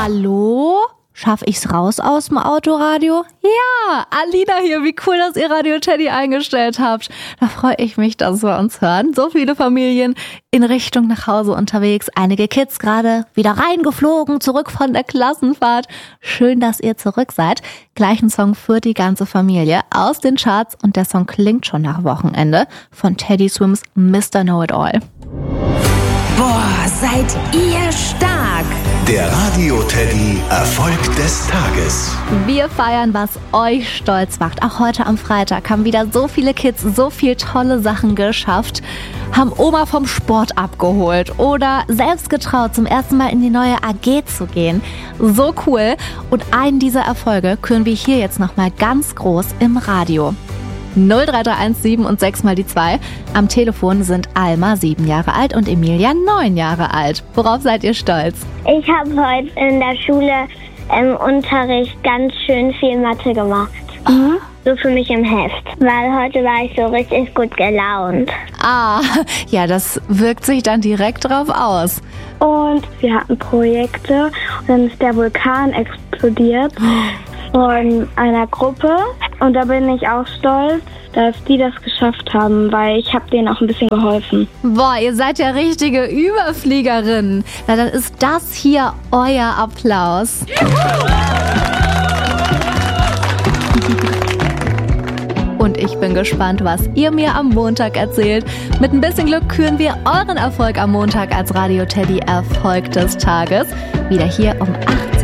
Hallo? Schaffe ich's raus aus dem Autoradio? Ja, Alina hier, wie cool, dass ihr Radio Teddy eingestellt habt. Da freue ich mich, dass wir uns hören. So viele Familien in Richtung nach Hause unterwegs. Einige Kids gerade wieder reingeflogen, zurück von der Klassenfahrt. Schön, dass ihr zurück seid. Gleich ein Song für die ganze Familie aus den Charts und der Song klingt schon nach Wochenende von Teddy Swims Mr. Know-It-All. Boah, seid ihr stark! Der Radio Teddy Erfolg des Tages. Wir feiern, was euch stolz macht. Auch heute am Freitag haben wieder so viele Kids so viel tolle Sachen geschafft. Haben Oma vom Sport abgeholt oder selbst getraut, zum ersten Mal in die neue AG zu gehen. So cool. Und einen dieser Erfolge küren wir hier jetzt nochmal ganz groß im Radio. 03317 und 6 mal die 2. Am Telefon sind Alma 7 Jahre alt und Emilia 9 Jahre alt. Worauf seid ihr stolz? Ich habe heute in der Schule im Unterricht ganz schön viel Mathe gemacht. So für mich im Heft, weil heute war ich so richtig gut gelaunt. Ja, das wirkt sich dann direkt drauf aus. Und wir hatten Projekte und dann ist der Vulkan explodiert von einer Gruppe. Und da bin ich auch stolz, dass die das geschafft haben, weil ich habe denen auch ein bisschen geholfen. Boah, ihr seid ja richtige Überfliegerinnen. Na, dann ist das hier euer Applaus. Und ich bin gespannt, was ihr mir am Montag erzählt. Mit ein bisschen Glück küren wir euren Erfolg am Montag als Radio Teddy Erfolg des Tages. Wieder hier um 18